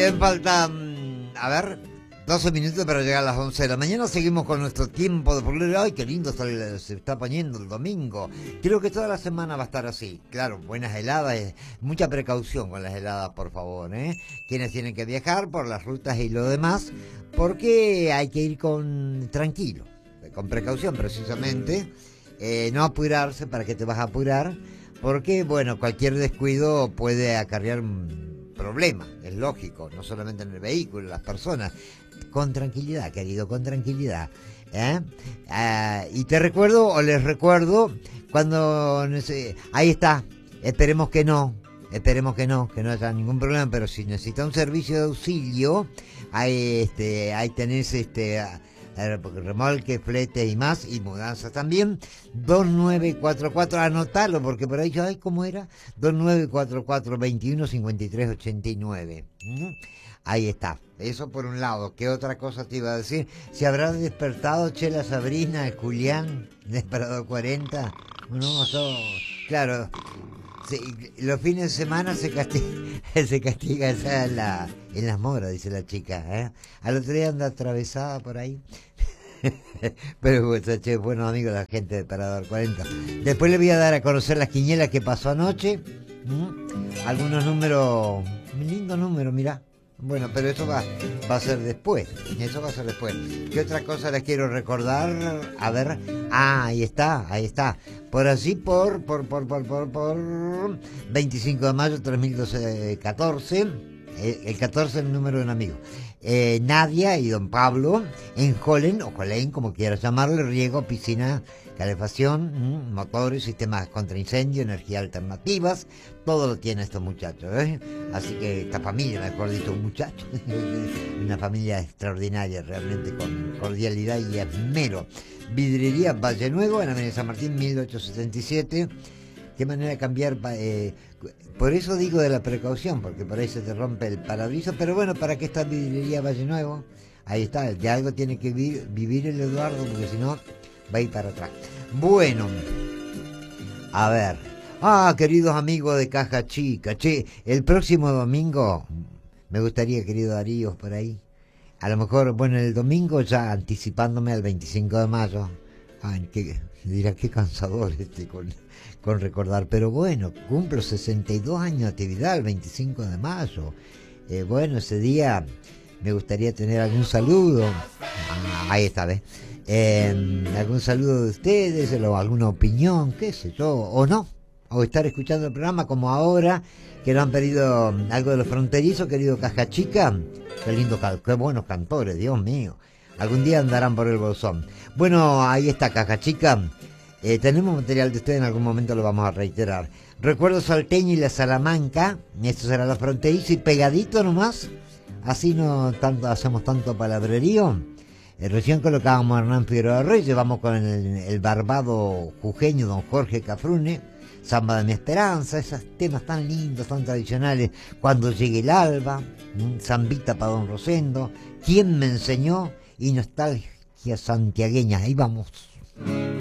bien, faltan, a ver, 12 minutos para llegar a las 11 de la mañana. Seguimos con nuestro tiempo de folclore. Ay, qué lindo se está poniendo el domingo. Creo que toda la semana va a estar así. Claro, buenas heladas, mucha precaución con las heladas, por favor, ¿eh? Quienes tienen que viajar por las rutas y lo demás, porque hay que ir tranquilo, con precaución precisamente. No apurarse. ¿Para qué te vas a apurar? Porque, bueno, cualquier descuido puede acarrear problemas, es lógico, no solamente en el vehículo, las personas. Con tranquilidad, querido, con tranquilidad. Y te recuerdo, o les recuerdo, cuando... ahí está, esperemos que no haya ningún problema, pero si necesita un servicio de auxilio, ahí tenés remolque, flete y más, y mudanzas también. 2944, anotalo, porque por ahí, ay, ¿cómo era? 2944 21 53 89. Ahí está. Eso por un lado. ¿Qué otra cosa te iba a decir? ¿Se habrá despertado Chela Sabrina, el Julián, despertado 40? No, claro. Sí, los fines de semana se castiga en las moras, dice la chica, ¿eh? Al otro día anda atravesada por ahí. Pero buenos amigos, la gente de Parador 40. Después le voy a dar a conocer las quinielas que pasó anoche. Algunos números, un lindo número, mirá. Bueno, pero eso va a ser después. Eso va a ser después. ¿Qué otra cosa les quiero recordar? A ver. Ahí está. Por así, por 25 de mayo, 3214. El 14 es el número de un amigo. Nadia y don Pablo en Hollen, o Hollen, como quieras llamarlo, riego, piscina, calefacción, motores, sistemas contra incendio, energía alternativas, todo lo tienen estos muchachos, ¿eh? Así que esta familia, mejor dicho, un muchacho, una familia extraordinaria, realmente con cordialidad y esmero. Vidriería Valle Nuevo, en Avenida San Martín, 1877. Qué manera de cambiar, por eso digo de la precaución, porque por ahí se te rompe el parabrisas, pero bueno, ¿para qué está Vidriería Valle Nuevo? Ahí está, de algo tiene que vivir el Eduardo, porque si no, va a ir para atrás. Bueno, a ver, queridos amigos de Caja Chica, el próximo domingo, me gustaría, querido Darío, por ahí, a lo mejor, bueno, el domingo ya anticipándome al 25 de mayo, dirá, qué cansador con recordar, pero bueno, cumplo 62 años de actividad el 25 de mayo. Bueno, ese día me gustaría tener algún saludo. Ahí está, ¿ves? Algún saludo de ustedes, o alguna opinión, qué sé yo, o no, o estar escuchando el programa como ahora, que nos han pedido algo de los fronterizos, querido Caja Chica. Qué lindo, qué buenos cantores, Dios mío. Algún día andarán por el bolsón. Bueno, ahí está Caja Chica. Tenemos material de ustedes, en algún momento lo vamos a reiterar. Recuerdo Salteño y la Salamanca, esto será la fronteriza, y pegadito nomás, así no hacemos tanto palabrerío. Recién colocábamos a Hernán Figueroa Reyes, vamos con el barbado jujeño don Jorge Cafrune, Samba de mi Esperanza, esos temas tan lindos, tan tradicionales, Cuando llegue el alba, Zambita para don Rosendo, ¿Quién me enseñó? Y nostalgia santiagueña, ahí vamos.